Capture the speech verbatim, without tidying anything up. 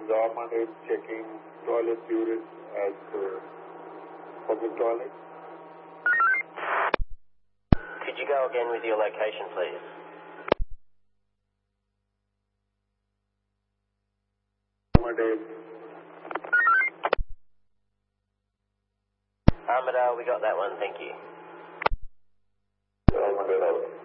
Government is checking toilet urine as uh, public toilet. Could you go again with your location, please? Armidale, we got that one, thank you.